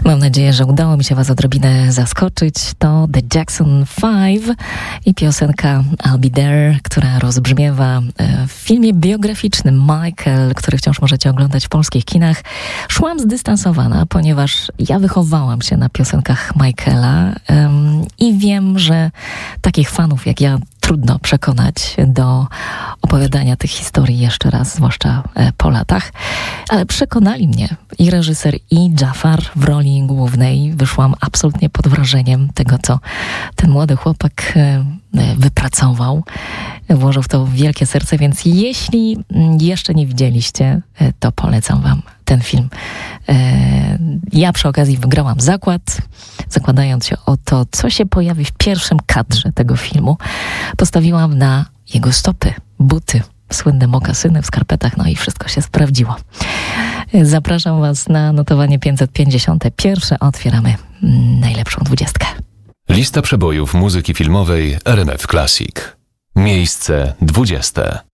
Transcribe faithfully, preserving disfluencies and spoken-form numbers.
Mam nadzieję, że udało mi się Was odrobinę zaskoczyć. To The Jackson Five i piosenka I'll Be There, która rozbrzmiewa w filmie biograficznym Michael, który wciąż możecie oglądać w polskich kinach. Szłam zdystansowana, ponieważ ja wychowałam się na piosenkach Michaela um, i wiem, że takich fanów jak ja trudno przekonać do opowiadania tych historii jeszcze raz, zwłaszcza po latach. Ale przekonali mnie i reżyser, i Jafar w roli głównej. Wyszłam absolutnie pod wrażeniem tego, co ten młody chłopak wypracował. Włożył w to wielkie serce, więc jeśli jeszcze nie widzieliście, to polecam Wam ten film. Ja przy okazji wygrałam zakład, zakładając się o to, co się pojawi w pierwszym kadrze tego filmu. Postawiłam na jego stopy, buty, słynne mokasyny w skarpetach, no i wszystko się sprawdziło. Zapraszam Was na notowanie pięćset pięćdziesiąt jeden. Otwieramy najlepszą dwudziestkę. Lista przebojów muzyki filmowej R M F Classic. Miejsce dwudzieste.